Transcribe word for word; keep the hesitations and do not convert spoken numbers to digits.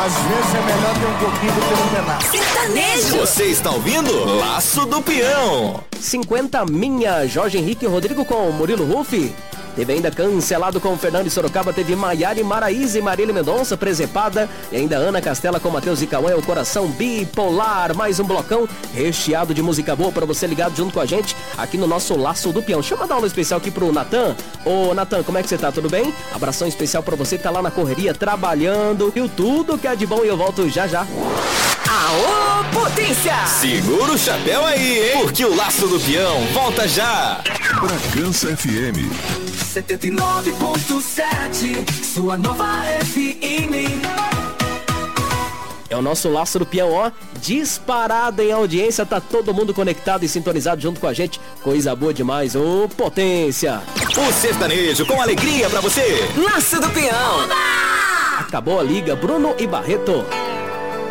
Às vezes é melhor ter um pouquinho do que não ter nada. Sertanejo. Você está ouvindo Laço do Peão. cinquenta minha, Jorge Henrique e Rodrigo com Murilo Rufi. Teve ainda Cancelado com Fernando e Sorocaba. Teve Maiara e Maraísa e Marília Mendonça, Presepada. E ainda Ana Castela com Matheus e Cauã, O Coração Bipolar. Mais um blocão recheado de música boa pra você ligado junto com a gente aqui no nosso Laço do Peão. Deixa eu mandar um alô especial aqui pro Natan. Ô Natan, como é que você tá? Tudo bem? Abração especial pra você que tá lá na correria, trabalhando. Viu tudo que é de bom e eu volto já já. Aô, potência! Segura o chapéu aí, hein? Porque o Laço do Peão volta já. Bragança F M setenta e nove ponto sete, sua nova F M. É o nosso Laço do Peão, ó, disparado em audiência, tá todo mundo conectado e sintonizado junto com a gente, coisa boa demais, ô potência! O sertanejo com alegria pra você. Laço do Peão. Acabou a liga, Bruno e Barreto.